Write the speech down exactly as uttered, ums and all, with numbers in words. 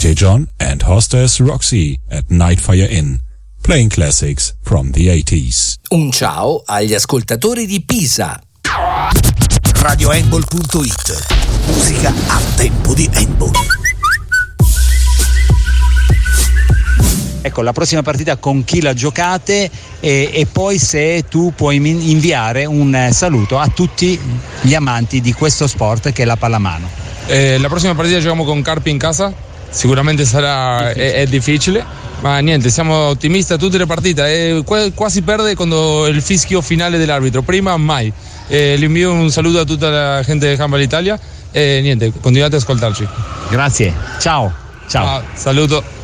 J John and hostess Roxy at Nightfire Inn, playing classics from the eighties. Un ciao agli ascoltatori di Pisa. radio handball punto it. Musica a tempo di handball. Ecco, la prossima partita con chi la giocate e, e poi se tu puoi inviare un saluto a tutti gli amanti di questo sport che è la pallamano. Eh, la prossima partita giochiamo con Carpi in casa, sicuramente sarà difficile. È, è difficile, ma niente, siamo ottimisti a tutte le partite, e quasi perde quando il fischio finale dell'arbitro, prima mai. Eh, le invio un saluto a tutta la gente di Handball Italia e niente, continuate ad ascoltarci. Grazie, ciao. Ciao. Ah, saluto.